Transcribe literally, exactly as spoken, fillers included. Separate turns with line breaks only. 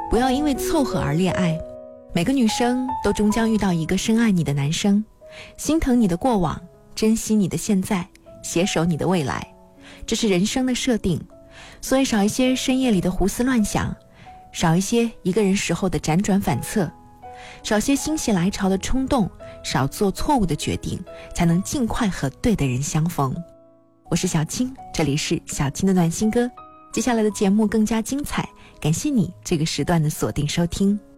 不要因为凑合而恋爱。每个女生都终将遇到一个深爱你的男生，心疼你的过往，珍惜你的现在，携手你的未来，这是人生的设定。所以少一些深夜里的胡思乱想，少一些一个人时候的辗转反侧，少些心血来潮的冲动，少做错误的决定，才能尽快和对的人相逢。我是小青，这里是小青的暖心歌。接下来的节目更加精彩，感谢你这个时段的锁定收听。